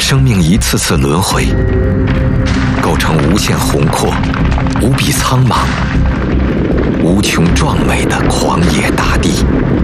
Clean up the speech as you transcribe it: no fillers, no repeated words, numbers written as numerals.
生命一次次轮回，构成无限宏阔、无比苍茫、无穷壮美的狂野大地。